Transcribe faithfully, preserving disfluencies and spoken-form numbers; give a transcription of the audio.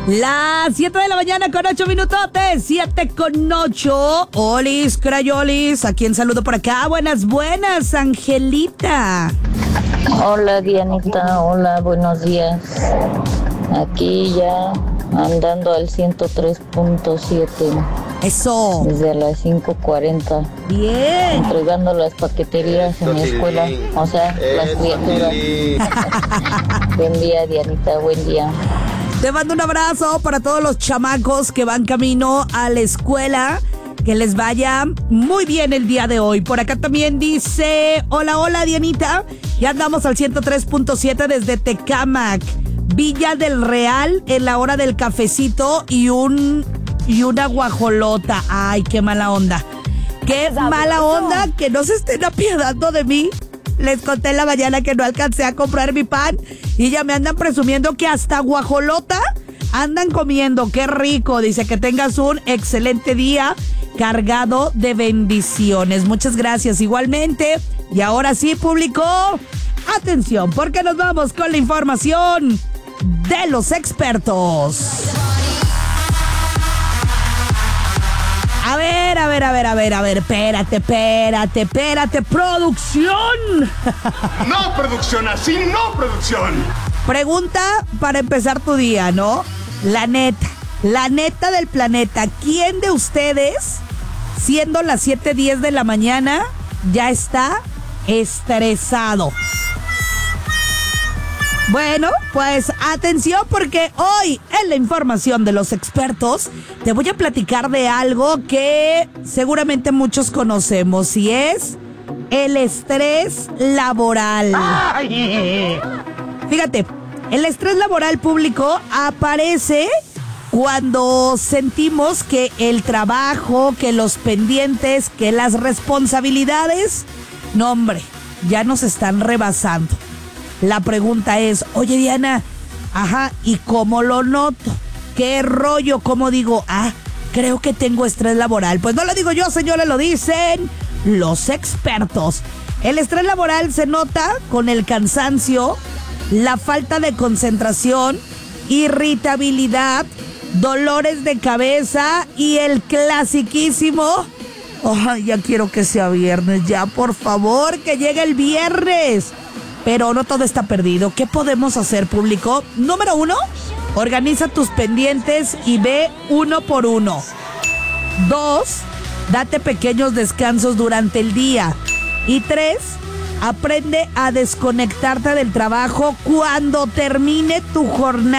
Las siete de la mañana con ocho minutotes, siete con ocho. Olis, crayolis, ¿a quién saludo por acá? Buenas, buenas, Angelita. Hola, Dianita, hola, buenos días. Aquí ya andando al ciento tres punto siete. Eso. Desde las cinco cuarenta. Bien. Entregando las paqueterías en la escuela, o sea, las criaturas. Buen día, Dianita, buen día. Te mando un abrazo para todos los chamacos que van camino a la escuela. Que les vaya muy bien el día de hoy. Por acá también dice, hola, hola, Dianita. Ya andamos al ciento tres punto siete desde Tecámac, Villa del Real, en la hora del cafecito y un y una guajolota. Ay, qué mala onda. Qué mala onda que no se estén apiadando de mí. Les conté en la mañana que no alcancé a comprar mi pan y ya me andan presumiendo que hasta guajolota andan comiendo. Qué rico. Dice que tengas un excelente día cargado de bendiciones. Muchas gracias igualmente. Y ahora sí, público, atención, porque nos vamos con la información de los expertos. A ver, a ver, a ver, a ver, a ver, espérate, espérate, espérate, producción. No, producción, así no, producción. Pregunta para empezar tu día, ¿no? La neta, la neta del planeta, ¿quién de ustedes, siendo las siete diez de la mañana, ya está estresado? Bueno, pues atención porque hoy en la información de los expertos te voy a platicar de algo que seguramente muchos conocemos y es el estrés laboral. ¡Ay! Fíjate, el estrés laboral público aparece cuando sentimos que el trabajo, que los pendientes, que las responsabilidades, no hombre, ya nos están rebasando. La pregunta es, oye Diana, ajá, ¿y cómo lo noto? ¿Qué rollo? ¿Cómo digo? Ah, creo que tengo estrés laboral. Pues no lo digo yo, señores, lo dicen los expertos. El estrés laboral se nota con el cansancio, la falta de concentración, irritabilidad, dolores de cabeza y el clasiquísimo, oh, ya quiero que sea viernes, ya por favor, que llegue el viernes. Pero no todo está perdido. ¿Qué podemos hacer, público? Número uno, organiza tus pendientes y ve uno por uno. Dos, date pequeños descansos durante el día. Y tres, aprende a desconectarte del trabajo cuando termine tu jornada.